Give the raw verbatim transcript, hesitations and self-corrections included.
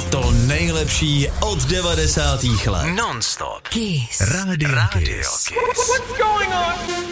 To nejlepší od devadesátých let. Non-stop. Kiss. Radio, Radio Kiss. What's going on?